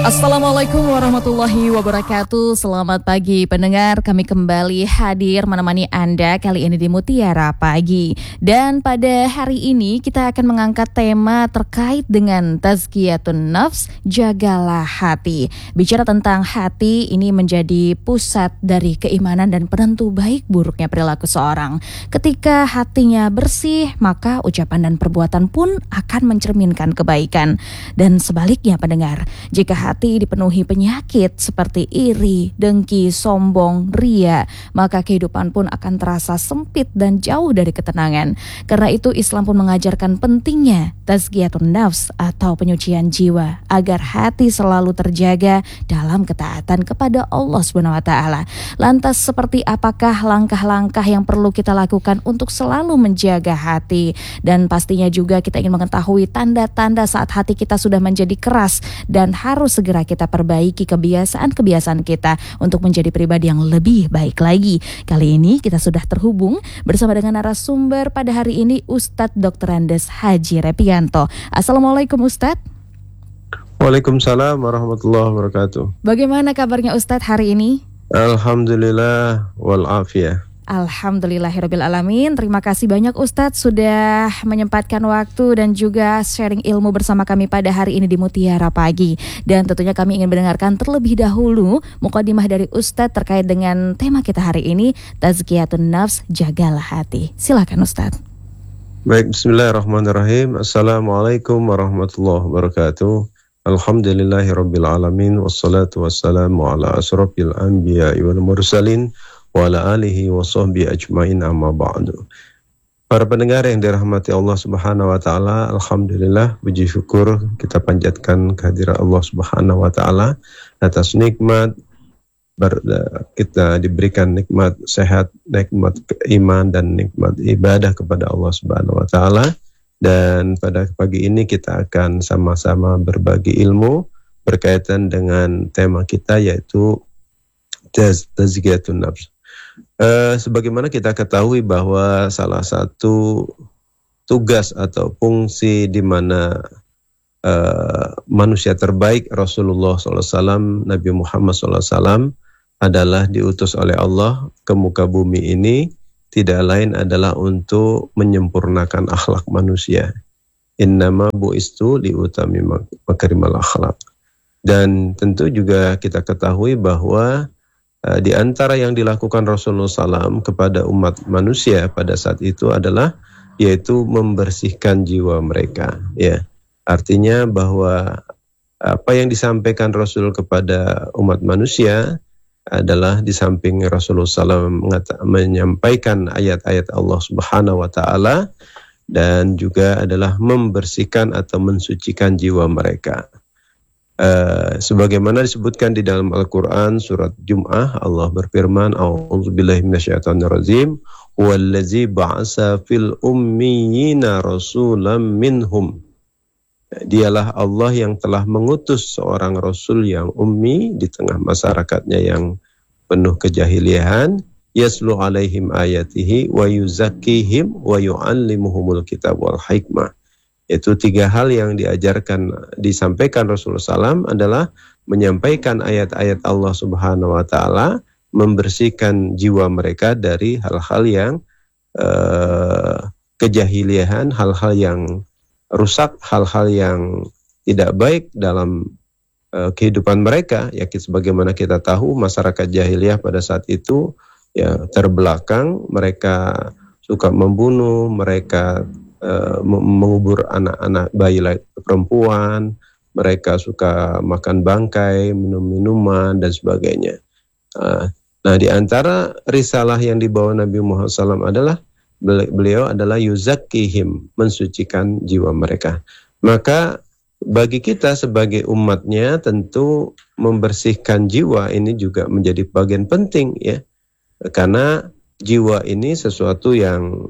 Assalamualaikum warahmatullahi wabarakatuh. Selamat pagi pendengar, kami kembali hadir menemani Anda kali ini di Mutiara Pagi. Dan pada hari ini kita akan mengangkat tema terkait dengan tazkiyatun nafs, jagalah hati. Bicara tentang hati, ini menjadi pusat dari keimanan dan penentu baik buruknya perilaku seorang. Ketika hatinya bersih, maka ucapan dan perbuatan pun akan mencerminkan kebaikan. Dan sebaliknya pendengar, jika hati dipenuhi penyakit seperti iri, dengki, sombong, ria, maka kehidupan pun akan terasa sempit dan jauh dari ketenangan. Karena itu Islam pun mengajarkan pentingnya tazkiyatun nafs atau penyucian jiwa agar hati selalu terjaga dalam ketaatan kepada Allah SWT. Lantas seperti apakah langkah-langkah yang perlu kita lakukan untuk selalu menjaga hati? Dan pastinya juga kita ingin mengetahui tanda-tanda saat hati kita sudah menjadi keras dan harus segera kita perbaiki kebiasaan-kebiasaan kita untuk menjadi pribadi yang lebih baik lagi. Kali ini kita sudah terhubung bersama dengan narasumber pada hari ini, Ustadz Dr. Andes Haji Repianto. Assalamualaikum Ustadz. Waalaikumsalam warahmatullahi wabarakatuh. Bagaimana kabarnya Ustadz hari ini? Alhamdulillah wal-afiyah. Alhamdulillahirrabbilalamin. Terima kasih banyak Ustadz sudah menyempatkan waktu dan juga sharing ilmu bersama kami pada hari ini di Mutiara Pagi. Dan tentunya kami ingin mendengarkan terlebih dahulu mukadimah dari Ustadz terkait dengan tema kita hari ini, tazkiyatun nafs, jagalah hati. Silakan Ustadz. Baik, bismillahirrahmanirrahim. Assalamualaikum warahmatullahi wabarakatuh. Alhamdulillahirrabbilalamin. Wassalatu wassalamu ala asrafil anbiya wal mursalin wa ala alihi wa sahbihi ajma'in, amma ba'du. Para pendengar yang dirahmati Allah Subhanahu wa taala, alhamdulillah, puji syukur kita panjatkan kehadirat Allah Subhanahu wa taala atas nikmat kita diberikan nikmat sehat, nikmat iman dan nikmat ibadah kepada Allah Subhanahu wa taala. Dan pada pagi ini kita akan sama-sama berbagi ilmu berkaitan dengan tema kita, yaitu tazkiyatun nafs. Sebagaimana kita ketahui bahwa salah satu tugas atau fungsi di mana manusia terbaik Rasulullah SAW, Nabi Muhammad SAW adalah diutus oleh Allah ke muka bumi ini, tidak lain adalah untuk menyempurnakan akhlak manusia. Innama bu'istu liutami makarimal akhlak. Dan tentu juga kita ketahui bahwa di antara yang dilakukan Rasulullah SAW kepada umat manusia pada saat itu adalah yaitu membersihkan jiwa mereka. Ya, artinya bahwa apa yang disampaikan Rasul kepada umat manusia adalah di samping Rasulullah SAW menyampaikan ayat-ayat Allah Subhanahu wa taala, dan juga adalah membersihkan atau mensucikan jiwa mereka. Sebagaimana disebutkan di dalam Al-Quran surat Jum'ah, Allah berfirman, a'udzubillahi minasyaitonirrajim, wallazi ba'asa fil ummiyina rasulam minhum. Dialah Allah yang telah mengutus seorang rasul yang ummi di tengah masyarakatnya yang penuh kejahilian, yaslu alaihim ayatihi wa yuzakkihim wa yu'allimuhumul kitab wal hikmah. Itu tiga hal yang disampaikan Rasulullah SAW adalah menyampaikan ayat-ayat Allah Subhanahu wa taala, membersihkan jiwa mereka dari hal-hal yang kejahilian, hal-hal yang rusak, hal-hal yang tidak baik dalam kehidupan mereka. Ya, sebagaimana kita tahu masyarakat jahiliyah pada saat itu ya terbelakang, mereka suka membunuh, mereka mengubur anak-anak bayi perempuan, mereka suka makan bangkai, minum minuman dan sebagainya. Nah, di antara risalah yang dibawa Nabi Muhammad SAW adalah beliau adalah yuzakkihim, mensucikan jiwa mereka. Maka bagi kita sebagai umatnya tentu membersihkan jiwa ini juga menjadi bagian penting, ya, karena jiwa ini sesuatu yang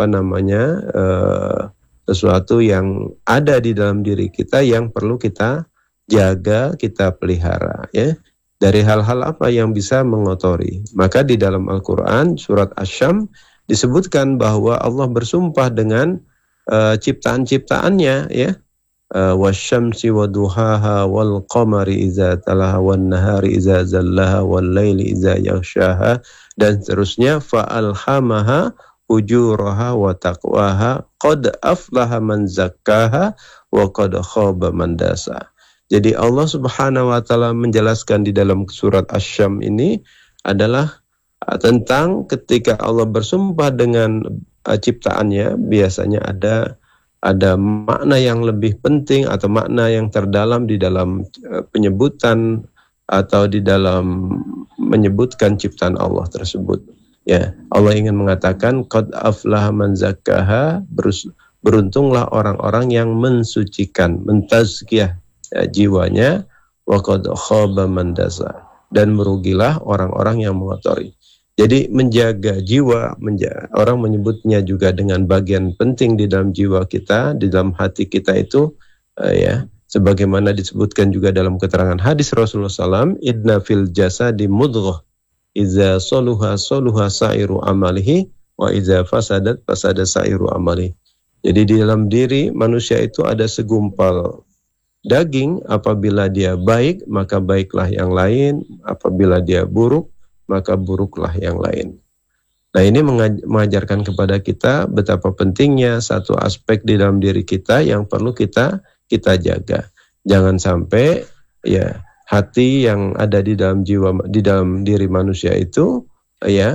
sesuatu yang ada di dalam diri kita yang perlu kita jaga, kita pelihara, ya, dari hal-hal apa yang bisa mengotori. Maka di dalam Al-Quran surat Asy-Syams disebutkan bahwa Allah bersumpah dengan ciptaan-ciptaannya, ya, wasyamsi waduhaha wal qamari idza talaha wan nahari idza zallaha wal laili idza yaghshaha, dan seterusnya, fa alhamaha ujuraha wa taqwaha qad aflaha man zakkaha wa qad khaba man dasa. Jadi Allah Subhanahu wa taala menjelaskan di dalam surat Asy-Syams ini adalah tentang ketika Allah bersumpah dengan ciptaannya, biasanya ada makna yang lebih penting atau makna yang terdalam di dalam penyebutan atau di dalam menyebutkan ciptaan Allah tersebut. Ya, Allah ingin mengatakan qad aflaha man zakkaha, beruntunglah orang-orang yang mensucikan, mentazkiyah jiwanya, wa qad khaba man dasa, dan merugilah orang-orang yang mengotori. Jadi menjaga jiwa, orang menyebutnya juga dengan bagian penting di dalam jiwa kita, di dalam hati kita itu, ya, sebagaimana disebutkan juga dalam keterangan hadis Rasulullah SAW, idna fil jasadi mudghah, iza soluha soluha sa'iru amalihi, wa iza fasadat fasada sa'iru amalihi. Jadi di dalam diri manusia itu ada segumpal daging, apabila dia baik, maka baiklah yang lain, apabila dia buruk, maka buruklah yang lain. Nah, ini mengajarkan kepada kita betapa pentingnya satu aspek di dalam diri kita yang perlu kita jaga. Jangan sampai ya hati yang ada di dalam jiwa, di dalam diri manusia itu ya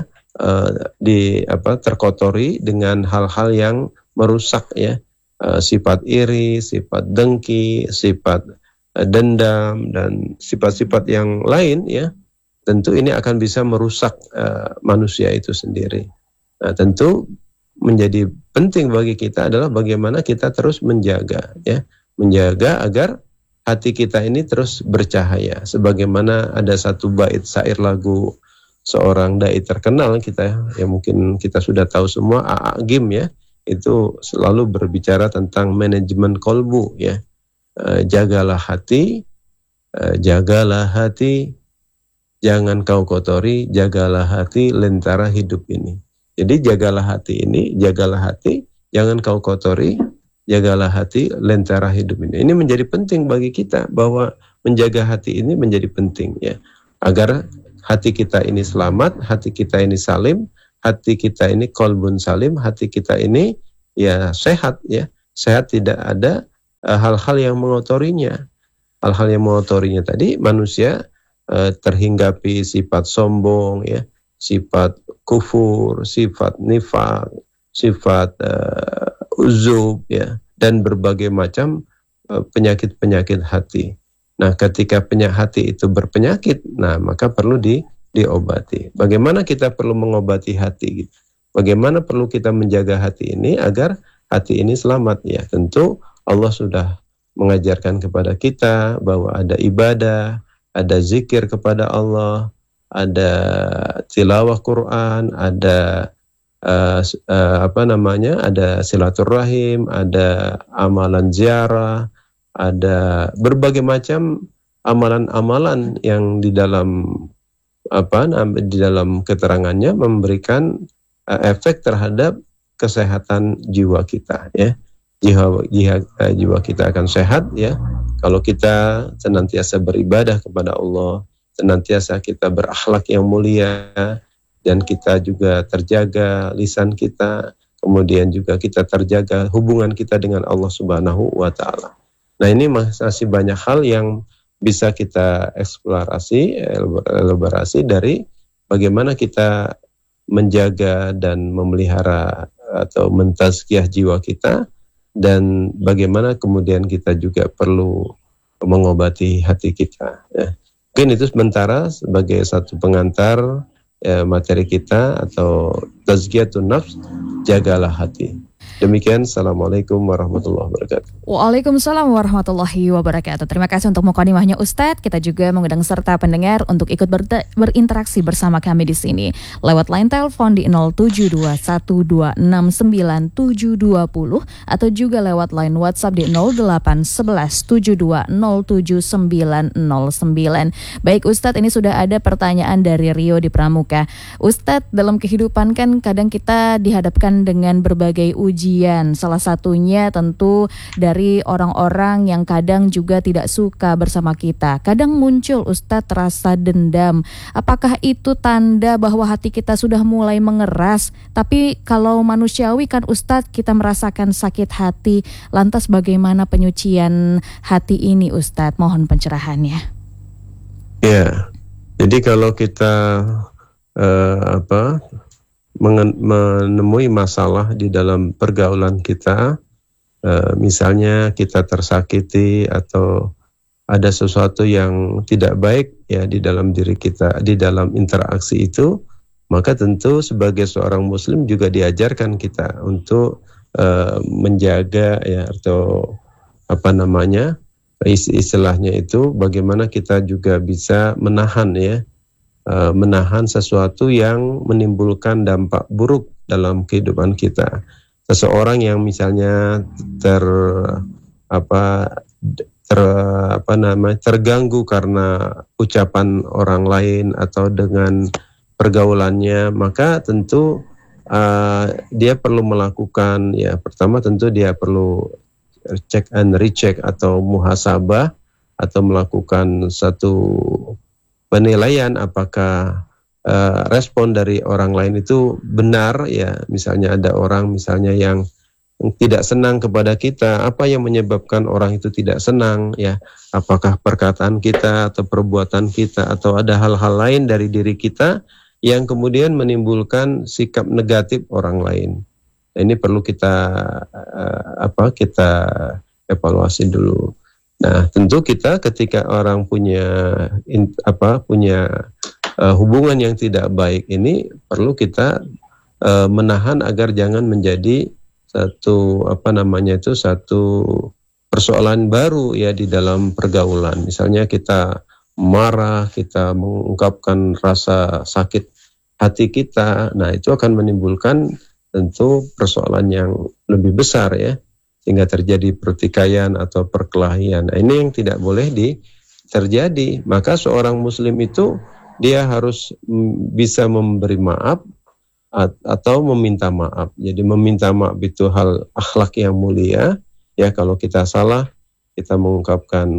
terkotori dengan hal-hal yang merusak, ya, sifat iri, sifat dengki, sifat dendam, dan sifat-sifat yang lain, ya. Tentu ini akan bisa merusak manusia itu sendiri. Nah, tentu menjadi penting bagi kita adalah bagaimana kita terus menjaga, ya, menjaga agar hati kita ini terus bercahaya. Sebagaimana ada satu bait syair lagu seorang dai terkenal kita, yang mungkin kita sudah tahu semua, A.A. Gim, ya, itu selalu berbicara tentang manajemen kolbu, ya. Jagalah hati, jangan kau kotori, jagalah hati lentera hidup ini. Jadi jagalah hati ini, jagalah hati, jangan kau kotori, jagalah hati lentera hidup ini. Ini menjadi penting bagi kita, bahwa menjaga hati ini menjadi penting, ya, agar hati kita ini selamat, hati kita ini salim, hati kita ini kolbun salim, hati kita ini ya sehat, ya, sehat, tidak ada hal-hal yang mengotorinya. Hal-hal yang mengotorinya tadi manusia terhinggapi sifat sombong, ya, sifat kufur, sifat nifaq, sifat uzub, ya, dan berbagai macam penyakit-penyakit hati. Nah, ketika hati itu berpenyakit, nah maka perlu diobati. Bagaimana kita perlu mengobati hati? Bagaimana perlu kita menjaga hati ini agar hati ini selamat? Ya, tentu Allah sudah mengajarkan kepada kita bahwa ada ibadah, ada zikir kepada Allah, ada tilawah Quran, ada ada silaturahim, ada amalan ziarah, ada berbagai macam amalan-amalan yang di dalam keterangannya memberikan efek terhadap kesehatan jiwa kita, ya. Jiwa kita akan sehat, ya, kalau kita senantiasa beribadah kepada Allah, senantiasa kita berakhlak yang mulia, dan kita juga terjaga lisan kita, kemudian juga kita terjaga hubungan kita dengan Allah Subhanahu wa taala. Nah, ini masih banyak hal yang bisa kita elaborasi dari bagaimana kita menjaga dan memelihara atau mentazkiyah jiwa kita, dan bagaimana kemudian kita juga perlu mengobati hati kita, ya. Mungkin itu sementara sebagai satu pengantar materi kita, atau tazkiyatun nafs, jagalah hati. Demikian, Assalamualaikum warahmatullahi wabarakatuh. Waalaikumsalam warahmatullahi wabarakatuh. Terima kasih untuk mukadimahnya Ustadz. Kita juga mengundang serta pendengar untuk ikut berinteraksi bersama kami di sini lewat line telepon di 07212697720 atau juga lewat line WhatsApp di 081172079909. Baik Ustadz, ini sudah ada pertanyaan dari Rio di Pramuka. Ustadz, dalam kehidupan kan kadang kita dihadapkan dengan berbagai ujian ujian. Salah satunya tentu dari orang-orang yang kadang juga tidak suka bersama kita. Kadang muncul Ustadz rasa dendam. Apakah itu tanda bahwa hati kita sudah mulai mengeras? Tapi kalau manusiawi kan Ustadz, kita merasakan sakit hati. Lantas bagaimana penyucian hati ini Ustadz? Mohon pencerahannya. Ya, jadi kalau kita menemui masalah di dalam pergaulan kita, misalnya kita tersakiti atau ada sesuatu yang tidak baik ya di dalam diri kita, di dalam interaksi itu, maka tentu sebagai seorang muslim juga diajarkan kita untuk menjaga ya, atau istilahnya itu bagaimana kita juga bisa menahan ya, menahan sesuatu yang menimbulkan dampak buruk dalam kehidupan kita. Seseorang yang misalnya terganggu karena ucapan orang lain atau dengan pergaulannya, maka tentu dia perlu melakukan ya, pertama tentu dia perlu check and recheck atau muhasabah, atau melakukan satu penilaian apakah respon dari orang lain itu benar ya. Misalnya ada orang misalnya yang tidak senang kepada kita, apa yang menyebabkan orang itu tidak senang ya? Apakah perkataan kita atau perbuatan kita, atau ada hal-hal lain dari diri kita yang kemudian menimbulkan sikap negatif orang lain. Nah, ini perlu kita kita evaluasi dulu. Nah, tentu kita ketika orang punya hubungan yang tidak baik ini, perlu kita menahan agar jangan menjadi satu persoalan baru ya di dalam pergaulan. Misalnya kita marah, kita mengungkapkan rasa sakit hati kita, nah itu akan menimbulkan tentu persoalan yang lebih besar ya, sehingga terjadi pertikaian atau perkelahian. Nah, ini yang tidak boleh terjadi. Maka seorang muslim itu dia harus bisa memberi maaf atau meminta maaf. Jadi meminta maaf itu hal akhlak yang mulia ya. Kalau kita salah, kita mengungkapan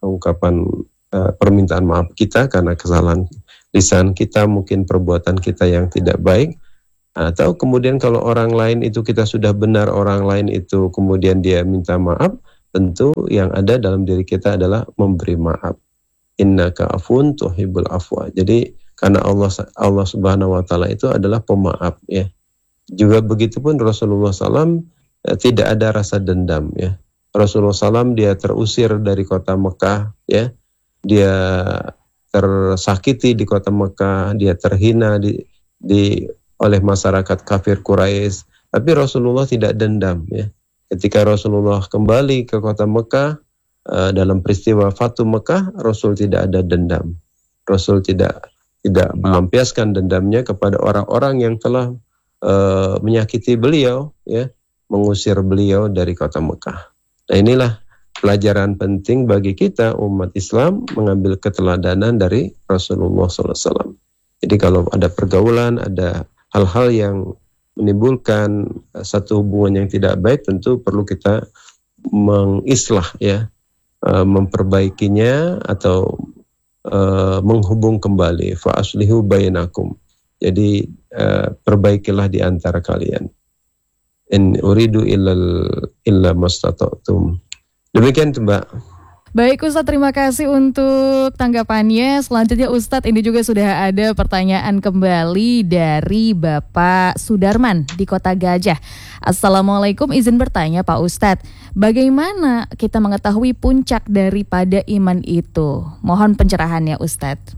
permintaan maaf kita karena kesalahan lisan kita, mungkin perbuatan kita yang tidak baik. Atau kemudian kalau orang lain itu kita sudah benar, orang lain itu kemudian dia minta maaf, tentu yang ada dalam diri kita adalah memberi maaf. Innaka afun tuhibbul afwa. Jadi karena Allah Subhanahu wa taala itu adalah pemaaf ya. Juga begitupun Rasulullah SAW tidak ada rasa dendam ya. Rasulullah SAW dia terusir dari kota Mekah ya. Dia tersakiti di kota Mekah, dia terhina oleh masyarakat kafir Quraisy, tapi Rasulullah tidak dendam ya. Ketika Rasulullah kembali ke kota Mekah dalam peristiwa Fatu Mekah, Rasul tidak ada dendam. Rasul tidak melampiaskan dendamnya kepada orang-orang yang telah menyakiti beliau ya, mengusir beliau dari kota Mekah. Nah, inilah pelajaran penting bagi kita umat Islam, mengambil keteladanan dari Rasulullah SAW. Jadi kalau ada pergaulan, ada hal-hal yang menimbulkan satu hubungan yang tidak baik, tentu perlu kita mengislah ya, memperbaikinya atau menghubung kembali. Fa aslihu bainakum. Jadi perbaikilah di antara kalian. In uridu illa mastata'tum. Demikian Mbak. Baik Ustadz, terima kasih untuk tanggapannya. Selanjutnya Ustadz, ini juga sudah ada pertanyaan kembali dari Bapak Sudarman di Kota Gajah. Assalamualaikum, izin bertanya Pak Ustadz, bagaimana kita mengetahui puncak daripada iman itu? Mohon pencerahannya Ustadz.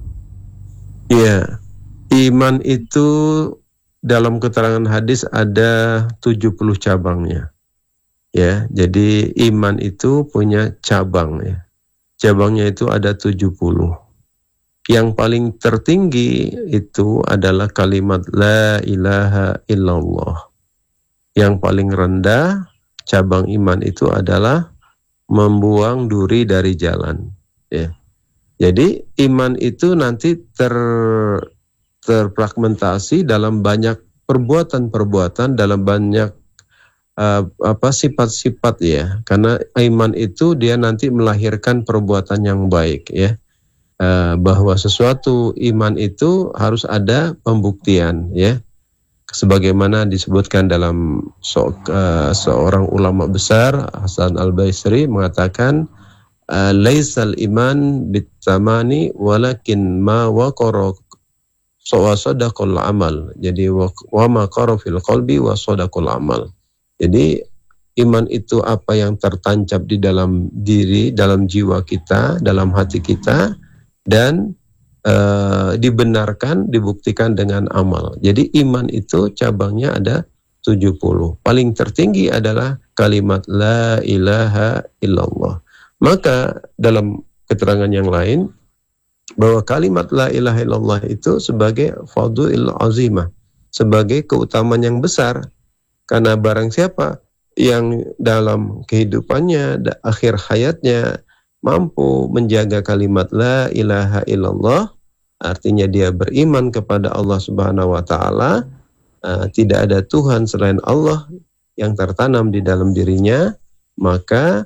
Iya, iman itu dalam keterangan hadis ada 70 cabangnya. Ya, jadi iman itu punya cabang ya. Cabangnya itu ada 70. Yang paling tertinggi itu adalah kalimat la ilaha illallah. Yang paling rendah cabang iman itu adalah membuang duri dari jalan ya. Jadi iman itu nanti terfragmentasi dalam banyak perbuatan-perbuatan, dalam banyak sifat-sifat ya, karena iman itu dia nanti melahirkan perbuatan yang baik ya. Bahwa sesuatu iman itu harus ada pembuktian ya, sebagaimana disebutkan dalam seorang ulama besar, Hasan al-Basri, mengatakan laisal iman bitamani walakin ma waqara wa sadaqal amal. Jadi wa ma qara fil qalbi wa sadaqal amal. Jadi iman itu apa yang tertancap di dalam diri, dalam jiwa kita, dalam hati kita, dan dibenarkan, dibuktikan dengan amal. Jadi iman itu cabangnya ada 70. Paling tertinggi adalah kalimat la ilaha illallah. Maka dalam keterangan yang lain, bahwa kalimat la ilaha illallah itu sebagai fadhil azimah, sebagai keutamaan yang besar. Karena barang siapa yang dalam kehidupannya, akhir hayatnya, mampu menjaga kalimat la ilaha illallah, artinya dia beriman kepada Allah Subhanahu wa taala, tidak ada Tuhan selain Allah yang tertanam di dalam dirinya, maka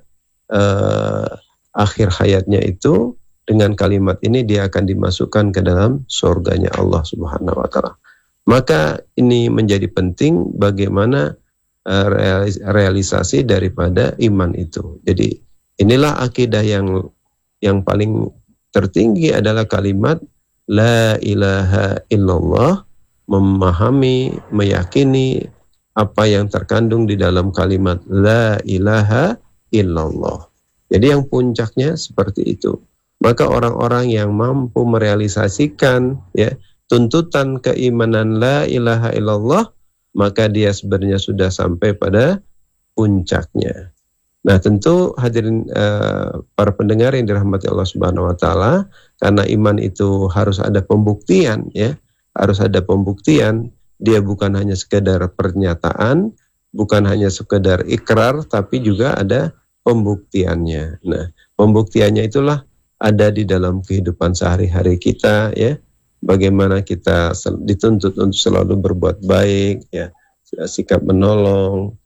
akhir hayatnya itu dengan kalimat ini dia akan dimasukkan ke dalam surganya Allah Subhanahu wa taala. Maka ini menjadi penting bagaimana realisasi daripada iman itu. Jadi inilah akidah yang paling tertinggi adalah kalimat la ilaha illallah, memahami, meyakini apa yang terkandung di dalam kalimat la ilaha illallah. Jadi yang puncaknya seperti itu. Maka orang-orang yang mampu merealisasikan ya tuntutan keimanan la ilaha illallah, maka dia sebenarnya sudah sampai pada puncaknya. Nah, tentu hadirin para pendengar yang dirahmati Allah Subhanahu wa taala, karena iman itu harus ada pembuktian ya, harus ada pembuktian. Dia bukan hanya sekedar pernyataan, bukan hanya sekedar ikrar, tapi juga ada pembuktiannya. Nah, pembuktiannya itulah ada di dalam kehidupan sehari-hari kita ya. Bagaimana kita dituntut untuk selalu berbuat baik ya, sikap menolong,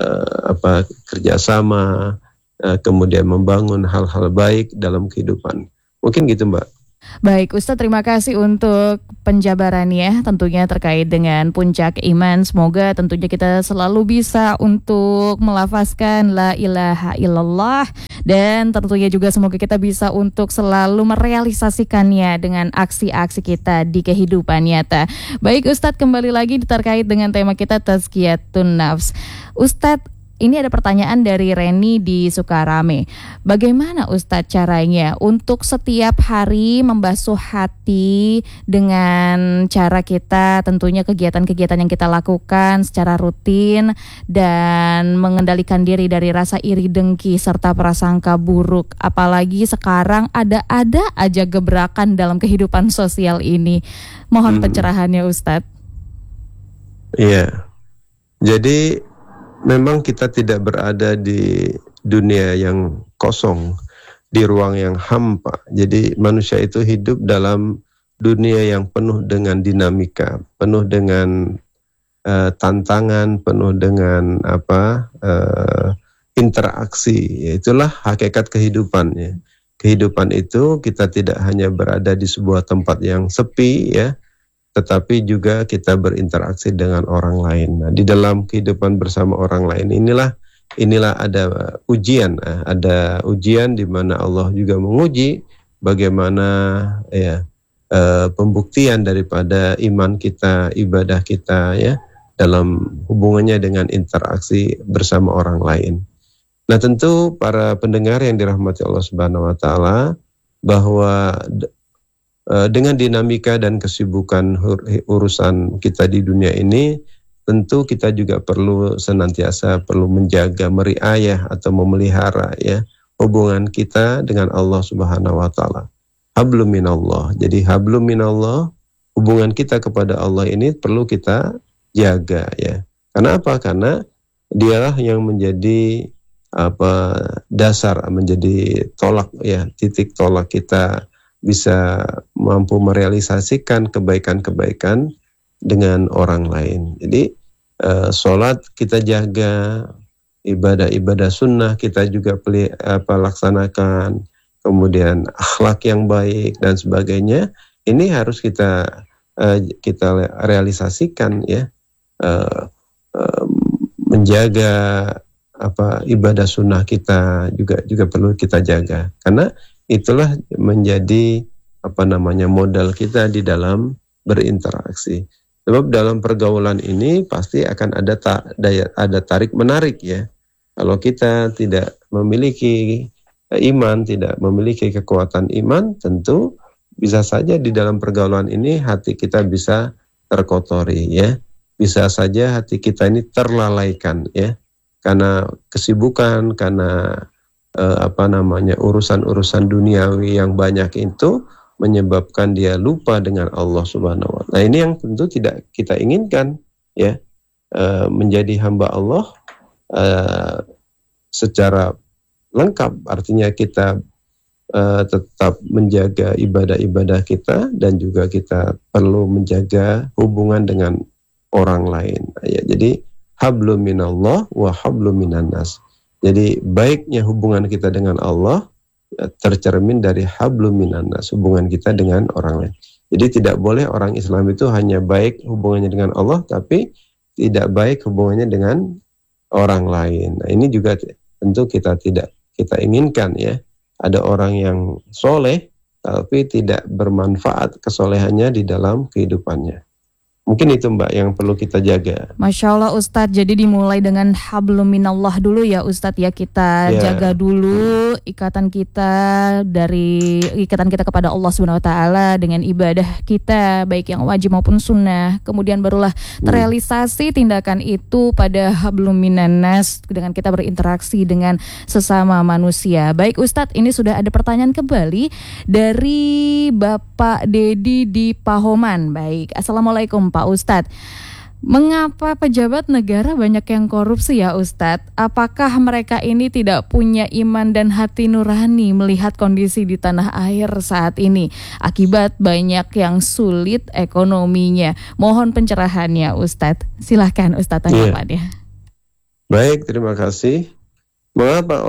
kerjasama, kemudian membangun hal-hal baik dalam kehidupan. Mungkin gitu, Mbak. Baik, Ustadz, terima kasih untuk penjabarannya tentunya terkait dengan puncak iman. Semoga tentunya kita selalu bisa untuk melafazkan la ilaha illallah, dan tentunya juga semoga kita bisa untuk selalu merealisasikannya dengan aksi-aksi kita di kehidupan nyata. Baik Ustadz, kembali lagi terkait dengan tema kita tazkiyatun nafs. Ustadz, ini ada pertanyaan dari Reni di Sukarame. Bagaimana Ustadz caranya untuk setiap hari membasuh hati dengan cara kita tentunya kegiatan-kegiatan yang kita lakukan secara rutin dan mengendalikan diri dari rasa iri dengki serta prasangka buruk. Apalagi sekarang ada aja gebrakan dalam kehidupan sosial ini. Mohon pencerahannya Ustadz. Iya. Jadi memang kita tidak berada di dunia yang kosong, di ruang yang hampa. Jadi manusia itu hidup dalam dunia yang penuh dengan dinamika, penuh dengan tantangan, penuh dengan interaksi. Itulah hakikat kehidupannya. Kehidupan itu kita tidak hanya berada di sebuah tempat yang sepi ya, tetapi juga kita berinteraksi dengan orang lain. Nah, di dalam kehidupan bersama orang lain inilah ada ujian, di mana Allah juga menguji bagaimana ya pembuktian daripada iman kita, ibadah kita ya dalam hubungannya dengan interaksi bersama orang lain. Nah, tentu para pendengar yang dirahmati Allah Subhanahu wa taala, bahwa dengan dinamika dan kesibukan urusan kita di dunia ini, tentu kita juga senantiasa perlu menjaga, meriayah atau memelihara ya hubungan kita dengan Allah Subhanahu wa taala. Hablum minallah. Jadi hablum minallah, hubungan kita kepada Allah ini perlu kita jaga ya. Karena apa? Karena dialah yang menjadi dasar, menjadi tolak ya, titik tolak kita bisa mampu merealisasikan kebaikan-kebaikan dengan orang lain. Jadi sholat kita jaga, ibadah-ibadah sunnah kita juga laksanakan, kemudian akhlak yang baik dan sebagainya. Ini harus kita realisasikan ya, menjaga ibadah sunnah kita juga perlu kita jaga, karena itulah menjadi modal kita di dalam berinteraksi. Sebab dalam pergaulan ini pasti akan ada tarik menarik ya. Kalau kita tidak memiliki iman, tidak memiliki kekuatan iman, tentu bisa saja di dalam pergaulan ini hati kita bisa terkotori ya. Bisa saja hati kita ini terlalaikan ya, karena kesibukan, karena urusan-urusan duniawi yang banyak itu menyebabkan dia lupa dengan Allah Subhanahu wa Ta'ala. Nah, ini yang tentu tidak kita inginkan ya, menjadi hamba Allah secara lengkap, artinya kita tetap menjaga ibadah-ibadah kita dan juga kita perlu menjaga hubungan dengan orang lain ya. Jadi hablum minallah wa hablum minannas. Jadi baiknya hubungan kita dengan Allah tercermin dari hablum minannas, hubungan kita dengan orang lain. Jadi tidak boleh orang Islam itu hanya baik hubungannya dengan Allah, tapi tidak baik hubungannya dengan orang lain. Nah, ini juga tentu kita inginkan ya. Ada orang yang soleh tapi tidak bermanfaat kesolehannya di dalam kehidupannya. Mungkin itu Mbak yang perlu kita jaga. Masya Allah Ustadz, jadi dimulai dengan hablum minallah dulu ya Ustadz ya, kita jaga dulu ikatan kita kepada Allah Subhanahu Wa Ta'ala dengan ibadah kita, baik yang wajib maupun sunnah. Kemudian barulah terrealisasi tindakan itu pada hablum minannas dengan kita berinteraksi dengan sesama manusia. Baik Ustadz, ini sudah ada pertanyaan kembali dari Bapak Dedi di Pahoman. Baik, Assalamualaikum Pak Ustadz, mengapa pejabat negara banyak yang korupsi ya Ustadz? Apakah mereka ini tidak punya iman dan hati nurani melihat kondisi di tanah air saat ini akibat banyak yang sulit ekonominya? Mohon pencerahannya Ustadz. Silahkan Ustadz tanggapannya. Baik, terima kasih. Mengapa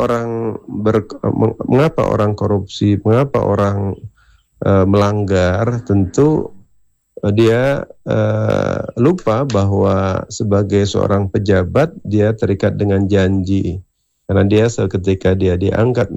orang korupsi? Mengapa orang melanggar? Tentu dia lupa bahwa sebagai seorang pejabat dia terikat dengan janji, karena dia ketika dia diangkat